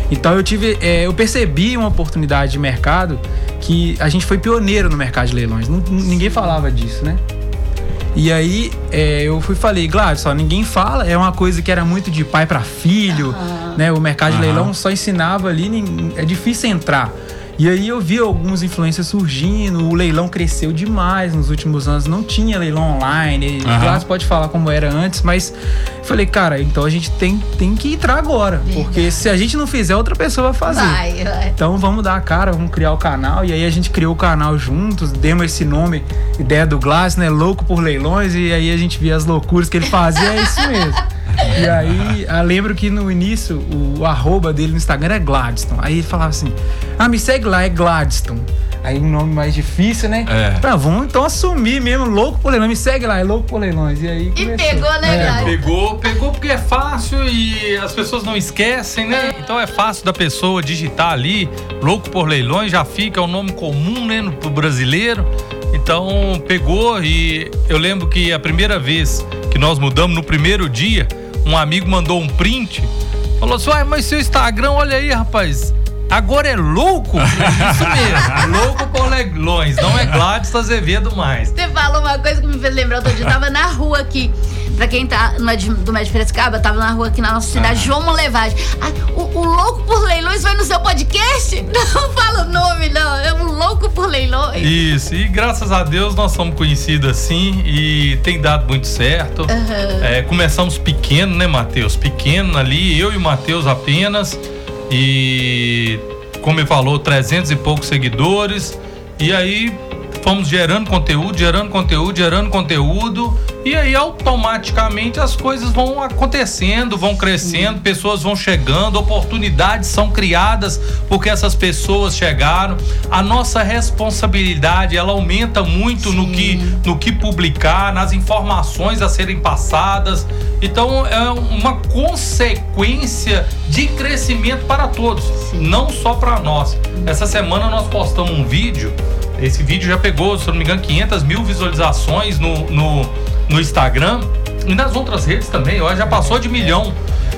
Então eu percebi uma oportunidade de mercado que a gente foi pioneiro no mercado de leilões. Ninguém falava disso, né? E aí eu falei, Gladys, ninguém fala, é uma coisa que era muito de pai para filho, né? O mercado de leilão só ensinava ali, é difícil entrar. E aí eu vi alguns influencers surgindo, o leilão cresceu demais nos últimos anos, não tinha leilão online, Gladys pode falar como era antes, mas falei, cara, então a gente tem que entrar agora, porque se a gente não fizer, outra pessoa vai fazer. Vai. Então vamos dar a cara, vamos criar o canal, e aí a gente criou o canal juntos, demos esse nome, ideia do Gladys, né, Louco por Leilões, e aí a gente via as loucuras que ele fazia, é isso mesmo. E aí, eu lembro que no início, o arroba dele no Instagram é Gladstone. Aí ele falava assim, me segue lá, é Gladstone. Aí um nome mais difícil, né? Vamos então assumir mesmo, Louco por Leilões. Me segue lá, é Louco por Leilões. E aí começou. E pegou, né, Gladstone? Pegou porque é fácil e as pessoas não esquecem, né? Então é fácil da pessoa digitar ali, Louco por Leilões, já fica um nome comum, né, pro brasileiro. Então pegou, e eu lembro que a primeira vez que nós mudamos, no primeiro dia, um amigo mandou um print, falou assim, mas seu Instagram, olha aí, rapaz, agora é Louco? Isso mesmo, Louco por Leilões, não é Gladys Azevedo mais. Você falou uma coisa que me fez lembrar, outro dia eu tava na rua aqui, pra quem tá do Médio Piracicaba, eu tava na rua aqui na nossa cidade, João Molevade. O Louco por Leilões vai no seu podcast? Não fala o nome, não, é o Louco por Leilões. Isso, e graças a Deus nós somos conhecidos assim e tem dado muito certo. Começamos pequeno, né, Matheus? Pequeno ali, eu e o Matheus apenas, e como ele falou, 300 e poucos seguidores, e aí fomos gerando conteúdo, e aí automaticamente as coisas vão acontecendo, vão crescendo, pessoas vão chegando, oportunidades são criadas porque essas pessoas chegaram. A nossa responsabilidade, ela aumenta muito no que publicar, nas informações a serem passadas. Então é uma consequência de crescimento para todos, não só para nós. Essa semana nós postamos um vídeo. Esse vídeo já pegou, se eu não me engano, 500 mil visualizações no Instagram e nas outras redes também, eu acho que já passou de 1 milhão.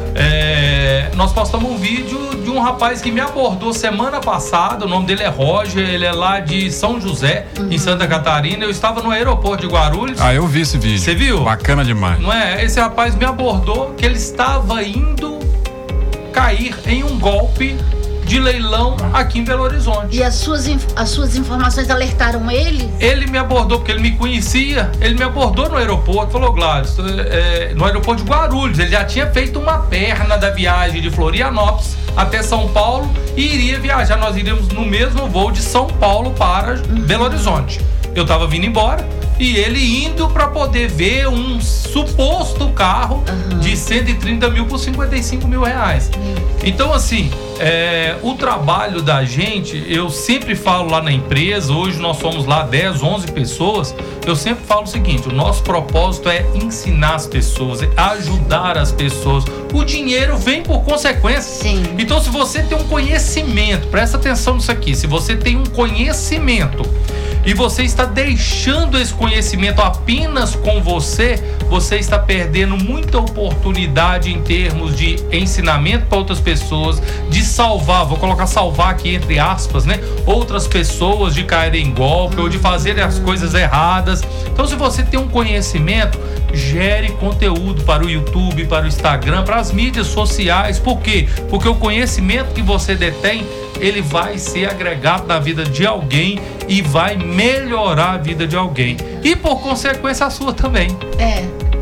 Nós postamos um vídeo de um rapaz que me abordou semana passada, o nome dele é Roger, ele é lá de São José, em Santa Catarina. Eu estava no aeroporto de Guarulhos. Eu vi esse vídeo. Você viu? Bacana demais. Não é? Esse rapaz me abordou que ele estava indo cair em um golpe de leilão aqui em Belo Horizonte. E as suas informações alertaram ele? Ele me abordou porque ele me conhecia. Ele me abordou no aeroporto, falou, Gladys, no aeroporto de Guarulhos. Ele já tinha feito uma perna da viagem de Florianópolis até São Paulo e iria viajar. Nós iríamos no mesmo voo de São Paulo para Belo Horizonte. Eu tava vindo embora e ele indo para poder ver um suposto carro de 130 mil por 55 mil reais. Então, assim, o trabalho da gente, eu sempre falo lá na empresa, hoje nós somos lá 10, 11 pessoas, eu sempre falo o seguinte, o nosso propósito é ensinar as pessoas, é ajudar as pessoas. O dinheiro vem por consequência. Então, se você tem um conhecimento, presta atenção nisso aqui, se você tem um conhecimento e você está deixando esse conhecimento apenas com você, você está perdendo muita oportunidade em termos de ensinamento para outras pessoas, de salvar, vou colocar salvar aqui entre aspas, né? Outras pessoas de caírem em golpe ou de fazerem as coisas erradas. Então, se você tem um conhecimento, gere conteúdo para o YouTube, para o Instagram, para as mídias sociais. Por quê? Porque o conhecimento que você detém, ele vai ser agregado na vida de alguém e vai melhorar a vida de alguém. E por consequência a sua também. É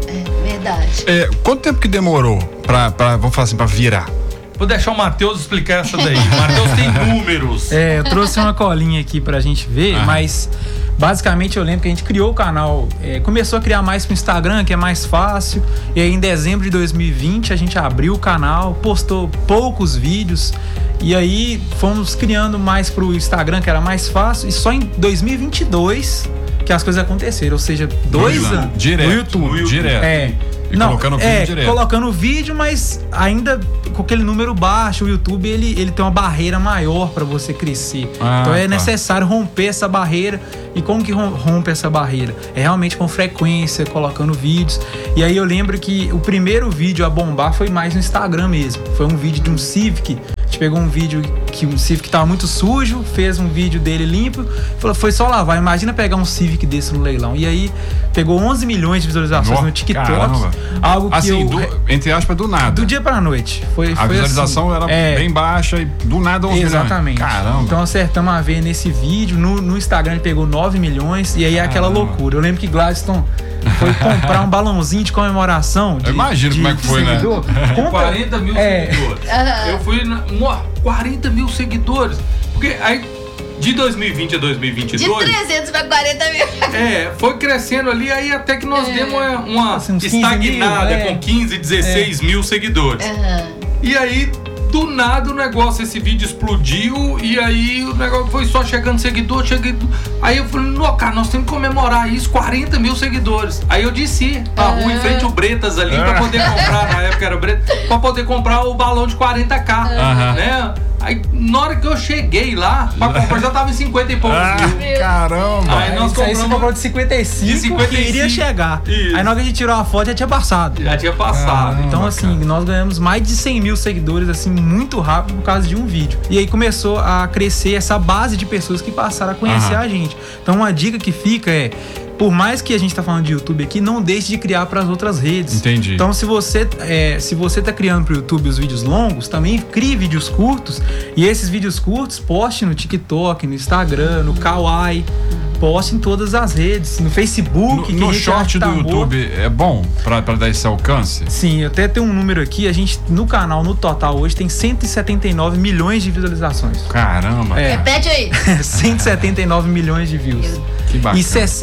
verdade. Quanto tempo que demorou pra vamos falar assim, pra virar? Vou deixar o Matheus explicar essa daí. O Matheus tem números. Eu trouxe uma colinha aqui pra gente ver, mas basicamente eu lembro que a gente criou o canal, começou a criar mais pro Instagram, que é mais fácil, e aí em dezembro de 2020 a gente abriu o canal, postou poucos vídeos, e aí fomos criando mais pro Instagram, que era mais fácil, e só em 2022 que as coisas aconteceram, ou seja, 2 anos direto, no YouTube. Direto. Colocando vídeo direto. Colocando vídeo, mas ainda com aquele número baixo. O YouTube ele tem uma barreira maior para você crescer. Então é necessário romper essa barreira. E como que rompe essa barreira? É realmente com frequência, colocando vídeos. E aí eu lembro que o primeiro vídeo a bombar foi mais no Instagram mesmo. Foi um vídeo de um Civic gente pegou um vídeo que um Civic tava muito sujo, fez um vídeo dele limpo, falou, foi só lavar. Imagina pegar um Civic desse no leilão. E aí pegou 11 milhões de visualizações no TikTok. Caramba. Algo que assim, entre aspas, do nada. Do dia pra noite. A visualização assim, era bem baixa e do nada 11 exatamente. Milhões. Caramba. Então acertamos a ver nesse vídeo. No Instagram ele pegou 9 milhões e aí é aquela loucura. Eu lembro que Gladstone foi comprar um balãozinho de comemoração. Eu imagino como é que foi, seguidor, né? 40 mil seguidores. Eu fui 40 mil seguidores. Porque aí, de 2020 a 2022... De 300 para 40 mil. Foi crescendo ali, aí até que nós demos uma assim, estagnada com 15, 16 mil seguidores. E aí... Do nada o negócio, esse vídeo explodiu e aí o negócio foi só chegando seguidor. Aí eu falei, não, cara, nós temos que comemorar isso, 40 mil seguidores. Aí eu desci pra rua em frente ao Bretas ali pra poder comprar, na época era Bretas, pra poder comprar o balão de 40k, né? Aí, na hora que eu cheguei lá, pra comprar, já tava em 50 e poucos mil. Caramba! Aí nós compramos de 55 que iria chegar. Isso. Aí na hora que a gente tirou a foto, já tinha passado. Caramba, então, assim, nós ganhamos mais de 100 mil seguidores, assim, muito rápido por causa de um vídeo. E aí começou a crescer essa base de pessoas que passaram a conhecer a gente. Então, uma dica que fica é... Por mais que a gente tá falando de YouTube aqui, não deixe de criar para as outras redes. Entendi. Então, se você tá criando pro YouTube os vídeos longos, também crie vídeos curtos. E esses vídeos curtos, poste no TikTok, no Instagram, no Kawaii. Poste em todas as redes, no Facebook. No short do YouTube é bom pra dar esse alcance? Sim, eu até tenho um número aqui. A gente, no canal, no total, hoje tem 179 milhões de visualizações. Caramba! Repete aí. 179 milhões de views. Que bacana. E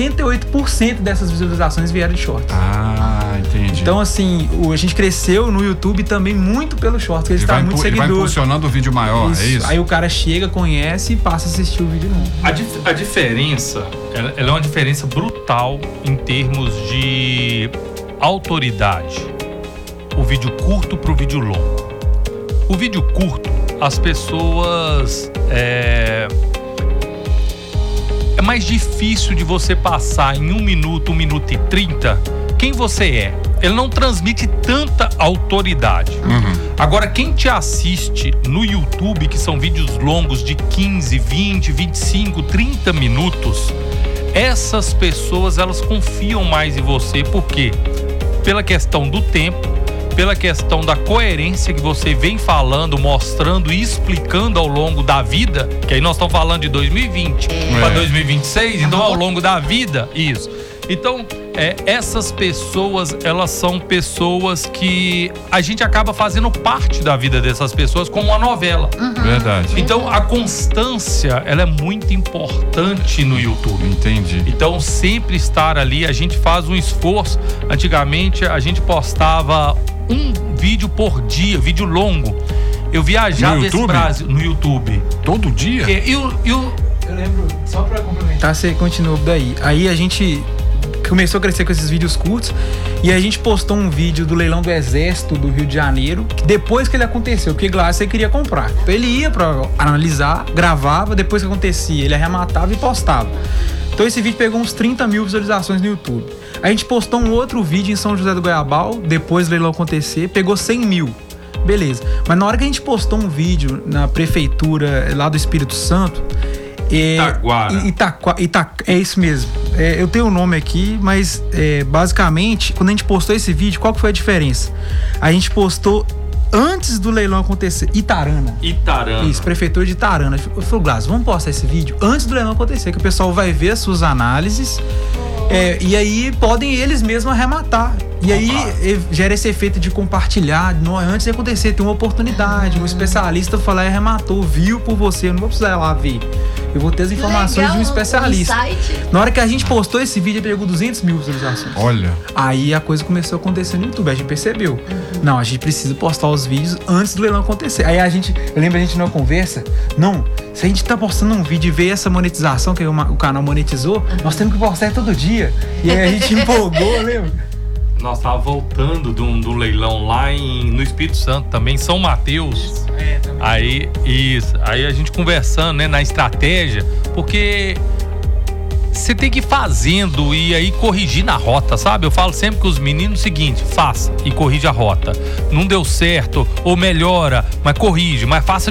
68% dessas visualizações vieram de short. Entendi. Então, assim, a gente cresceu no YouTube também muito pelo short, porque eles estavam muito seguidores. Vai impulsionando o vídeo maior, é isso? Aí o cara chega, conhece e passa a assistir o vídeo novo. A diferença, ela é uma diferença brutal em termos de autoridade. O vídeo curto pro vídeo longo. O vídeo curto, as pessoas... É mais difícil de você passar em 1 minuto, 1 minuto e 30 quem você é. Ele não transmite tanta autoridade. Agora, quem te assiste no YouTube, que são vídeos longos de 15, 20, 25, 30 minutos, essas pessoas, elas confiam mais em você. Por quê? Pela questão do tempo, pela questão da coerência que você vem falando, mostrando e explicando ao longo da vida, que aí nós estamos falando de 2020 para 2026, então ao longo da vida, isso. Então, essas pessoas, elas são pessoas que a gente acaba fazendo parte da vida dessas pessoas como uma novela. Verdade. Então, a constância, ela é muito importante no YouTube. Entendi. Então, sempre estar ali, a gente faz um esforço. Antigamente, a gente postava um vídeo por dia, vídeo longo. Eu viajava esse Brasil no YouTube. Todo dia? Eu lembro, só pra complementar, você continuou daí. Aí a gente começou a crescer com esses vídeos curtos e a gente postou um vídeo do leilão do Exército do Rio de Janeiro, depois que ele aconteceu, porque Gladys você queria comprar. Então ele ia pra analisar, gravava, depois que acontecia, ele arrematava e postava. Então esse vídeo pegou uns 30 mil visualizações no YouTube. A gente postou um outro vídeo em São José do Goiabal, depois do leilão acontecer, pegou 100 mil. Beleza. Mas na hora que a gente postou um vídeo na prefeitura lá do Espírito Santo... É isso mesmo. Eu tenho o nome aqui, mas basicamente, quando a gente postou esse vídeo, qual que foi a diferença? A gente postou antes do leilão acontecer. Itarana. Isso, prefeitura de Itarana. Eu falei, Glas, vamos postar esse vídeo antes do leilão acontecer, que o pessoal vai ver as suas análises e aí podem eles mesmos arrematar. E aí gera esse efeito de compartilhar, antes de acontecer, tem uma oportunidade, um especialista foi lá e arrematou, viu por você, eu não vou precisar ir lá ver. Eu vou ter as informações de um especialista. Na hora que a gente postou esse vídeo, ele pegou 200 mil visualizações. Olha. Aí a coisa começou a acontecer no YouTube, a gente percebeu. Não, a gente precisa postar os vídeos antes do leilão acontecer. Aí eu lembro a gente numa conversa, se a gente tá postando um vídeo e ver essa monetização que o canal monetizou, nós temos que postar todo dia. E aí a gente empolgou, lembra? Nós estávamos voltando de um leilão lá no Espírito Santo também, São Mateus. Aí a gente conversando, né, na estratégia, porque você tem que ir fazendo e aí corrigir na rota, sabe? Eu falo sempre com os meninos o seguinte: faça e corrige a rota. Não deu certo, ou melhora, mas corrige, mas faça